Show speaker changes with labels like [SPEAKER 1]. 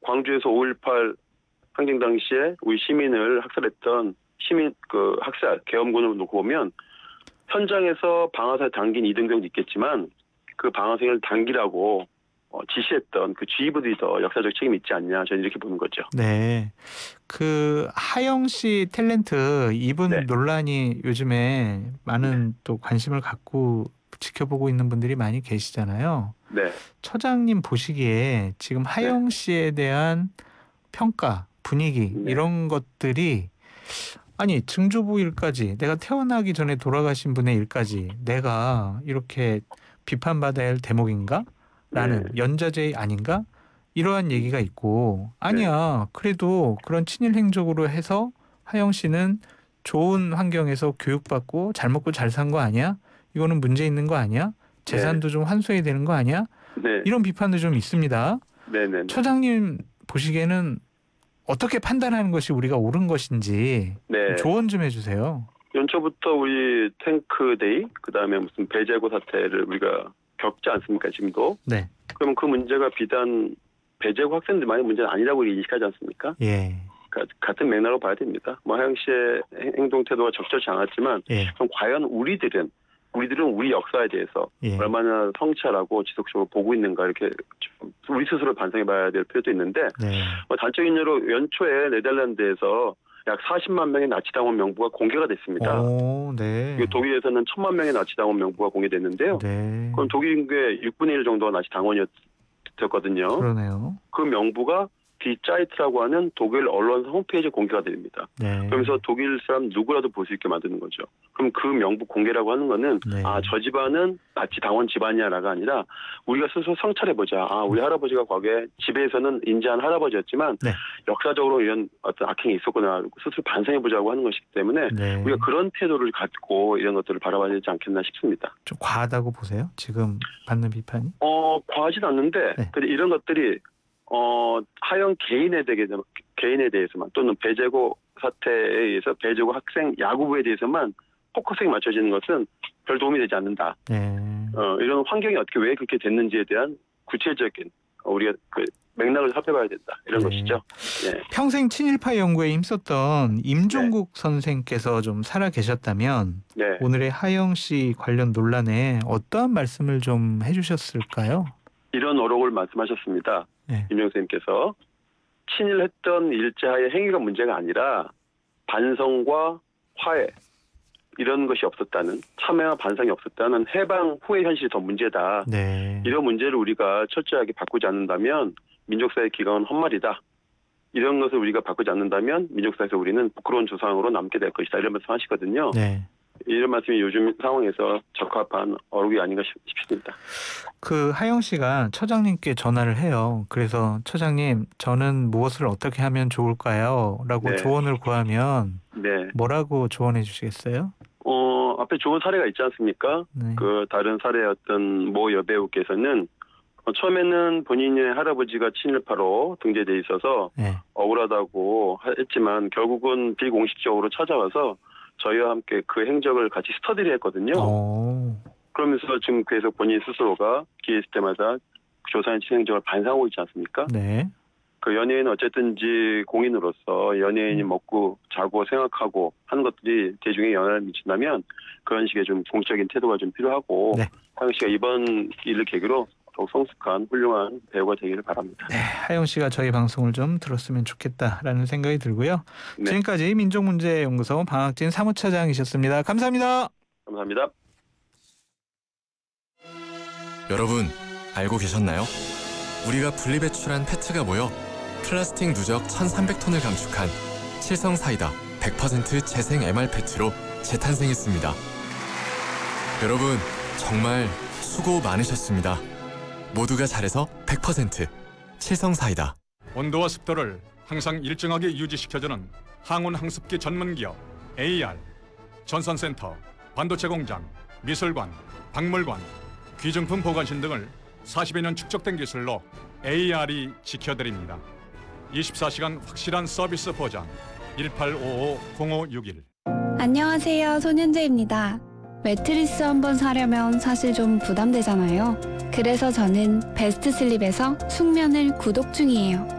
[SPEAKER 1] 광주에서 5.18 항쟁 당시에 우리 시민을 학살했던 시민 학살 계엄군을 놓고 보면 현장에서 방아쇠 당긴 이등병도 있겠지만 그 방아쇠를 당기라고 지시했던 그 지휘부들이 더 역사적 책임이 있지 않냐, 저는 이렇게 보는 거죠.
[SPEAKER 2] 네. 그 하영 씨 탤런트 이분
[SPEAKER 1] 네.
[SPEAKER 2] 논란이 요즘에 많은 또 관심을 갖고 지켜보고 있는 분들이 많이 계시잖아요.
[SPEAKER 1] 네.
[SPEAKER 2] 처장님 보시기에 지금 하영 씨에 대한 평가, 분위기
[SPEAKER 1] 네.
[SPEAKER 2] 이런 것들이 아니 증조부 일까지 내가 태어나기 전에 돌아가신 분의 일까지 내가 이렇게 비판받아야 할 대목인가? 라는 연좌제 아닌가? 이러한 얘기가 있고 아니야 그래도 그런 친일 행적으로 해서 하영 씨는 좋은 환경에서 교육받고 잘 먹고 잘 산 거 아니야? 이거는 문제 있는 거 아니야? 재산도 좀 환수해야 되는 거 아니야?
[SPEAKER 1] 네.
[SPEAKER 2] 이런 비판도 좀 있습니다.
[SPEAKER 1] 네네.
[SPEAKER 2] 처장님 보시기에는 어떻게 판단하는 것이 우리가 옳은 것인지 좀 조언 좀 해주세요.
[SPEAKER 1] 연초부터 우리 탱크데이, 그다음에 무슨 배재고 사태를 우리가 겪지 않습니까, 지금도?
[SPEAKER 2] 네.
[SPEAKER 1] 그러면 그 문제가 비단 배재고 학생들만의 문제는 아니라고 인식하지 않습니까?
[SPEAKER 2] 예.
[SPEAKER 1] 같은 맥락으로 봐야 됩니다. 하영 씨의 행동 태도가 적절치 않았지만, 그럼 과연 우리들은 우리 역사에 대해서 얼마나 성찰하고 지속적으로 보고 있는가, 이렇게 우리 스스로 반성해봐야 될 필요도 있는데, 단적인 예로 연초에 네덜란드에서 약 40만 명의 나치당원 명부가 공개가 됐습니다.
[SPEAKER 2] 네.
[SPEAKER 1] 독일에서는 1000만 명의 나치당원 명부가 공개됐는데요.
[SPEAKER 2] 네.
[SPEAKER 1] 그럼 독일 인구의 6분의 1 정도가 나치당원이었거든요.
[SPEAKER 2] 그러네요.
[SPEAKER 1] 그 명부가 디짜이트라고 하는 독일 언론사 홈페이지에 공개가 됩니다. 그러면서 독일 사람 누구라도 볼 수 있게 만드는 거죠. 그럼 그 명부 공개라고 하는 거는 저 집안은 나치 당원 집안이야라가 아니라 우리가 스스로 성찰해보자. 우리 할아버지가 과거에 집에서는 인자한 할아버지였지만 역사적으로 이런 어떤 악행이 있었구나 스스로 반성해보자고 하는 것이기 때문에 우리가 그런 태도를 갖고 이런 것들을 바라봐야 되지 않겠나 싶습니다.
[SPEAKER 2] 좀 과하다고 보세요? 지금 받는 비판이?
[SPEAKER 1] 과하진 않는데 근데 이런 것들이 하영 개인에 대해서만 또는 배재고 사태에 의해서 배재고 학생 야구부에 대해서만 포커스가 맞춰지는 것은 별 도움이 되지 않는다. 이런 환경이 어떻게 왜 그렇게 됐는지에 대한 구체적인 우리가 그 맥락을 살펴봐야 된다. 이런 것이죠.
[SPEAKER 2] 평생 친일파 연구에 힘썼던 임종국 선생께서 좀 살아 계셨다면 오늘의 하영 씨 관련 논란에 어떠한 말씀을 좀 해주셨을까요?
[SPEAKER 1] 이런 어록을 말씀하셨습니다. 임종 선생님께서 친일했던 일제하의 행위가 문제가 아니라 반성과 화해 이런 것이 없었다는, 참여와 반성이 없었다는 해방 후의 현실이 더 문제다. 이런 문제를 우리가 철저하게 바꾸지 않는다면 민족사의 기강은 헛말이다. 이런 것을 우리가 바꾸지 않는다면 민족사에서 우리는 부끄러운 조상으로 남게 될 것이다. 이런 말씀 하시거든요. 이런 말씀이 요즘 상황에서 적합한 어록이 아닌가 싶습니다.
[SPEAKER 2] 그 하영 씨가 처장님께 전화를 해요. 그래서 처장님, 저는 무엇을 어떻게 하면 좋을까요? 라고 조언을 구하면 뭐라고 조언해 주시겠어요?
[SPEAKER 1] 앞에 좋은 사례가 있지 않습니까? 그 다른 사례의 어떤 모 여배우께서는 처음에는 본인의 할아버지가 친일파로 등재돼 있어서 억울하다고 했지만 결국은 비공식적으로 찾아와서 저희와 함께 그 행적을 같이 스터디를 했거든요. 그러면서 지금 계속 본인 스스로가 기회 있을 때마다 조선의 친행적을 반성하고 있지 않습니까? 그 연예인은 어쨌든지 공인으로서 연예인이 먹고 자고 생각하고 하는 것들이 대중에 영향을 미친다면 그런 식의 좀 공적인 태도가 좀 필요하고 하영 씨가 이번 일을 계기로 더욱 성숙한 훌륭한 배우가 되기를 바랍니다.
[SPEAKER 2] 하영 씨가 저희 방송을 좀 들었으면 좋겠다라는 생각이 들고요. 지금까지 민족문제연구소 방학진 사무차장이셨습니다. 감사합니다.
[SPEAKER 1] 감사합니다.
[SPEAKER 3] 여러분 알고 계셨나요? 우리가 분리배출한 페트가 모여 플라스틱 누적 1,300톤을 감축한 칠성사이다 100% 재생 MR페트로 재탄생했습니다. 여러분 정말 수고 많으셨습니다. 모두가 잘해서 100% 칠성사이다.
[SPEAKER 4] 온도와 습도를 항상 일정하게 유지시켜주는 항온 항습기 전문기업 AR, 전선센터, 반도체 공장, 미술관, 박물관, 귀중품 보관실 등을 40여 년 축적된 기술로 AR이 지켜드립니다. 24시간 확실한 서비스 보장 1855-0561.
[SPEAKER 5] 안녕하세요, 손현재입니다. 매트리스 한번 사려면 사실 좀 부담되잖아요. 그래서 저는 베스트 슬립에서 숙면을 구독 중이에요.